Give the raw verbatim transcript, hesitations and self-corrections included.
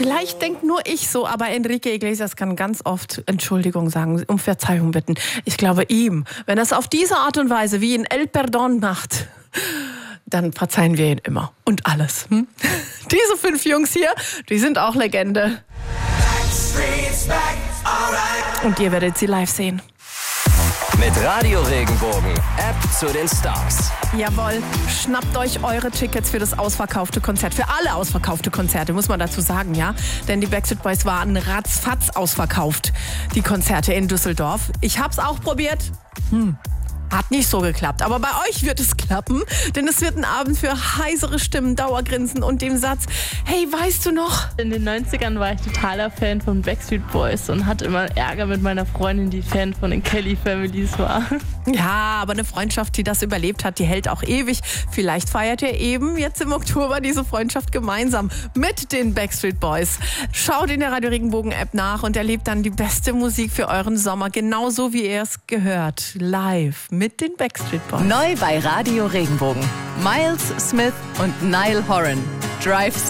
Vielleicht denkt nur ich so, aber Enrique Iglesias kann ganz oft Entschuldigung sagen, um Verzeihung bitten. Ich glaube ihm, wenn er es auf diese Art und Weise wie in El Perdón macht, dann verzeihen wir ihn immer und alles. Hm? Diese fünf Jungs hier, die sind auch Legende. Und ihr werdet sie live sehen. Mit Radio Regenbogen, App zu den Stars. Jawohl, schnappt euch eure Tickets für das ausverkaufte Konzert. Für alle ausverkaufte Konzerte, muss man dazu sagen, ja. Denn die Backstreet Boys waren ratzfatz ausverkauft, die Konzerte in Düsseldorf. Ich hab's auch probiert. Hm. Hat nicht so geklappt, aber bei euch wird es klappen, denn es wird ein Abend für heisere Stimmen, Dauergrinsen und dem Satz, hey, weißt du noch? In den neunzigern war ich totaler Fan von Backstreet Boys und hatte immer Ärger mit meiner Freundin, die Fan von den Kelly Families war. Ja, aber eine Freundschaft, die das überlebt hat, die hält auch ewig. Vielleicht feiert ihr eben jetzt im Oktober diese Freundschaft gemeinsam mit den Backstreet Boys. Schaut in der Radio Regenbogen App nach und erlebt dann die beste Musik für euren Sommer, genauso wie ihr es gehört, live mit den Backstreet Boys. Neu bei Radio Regenbogen. Miles Smith und Niall Horan. Drive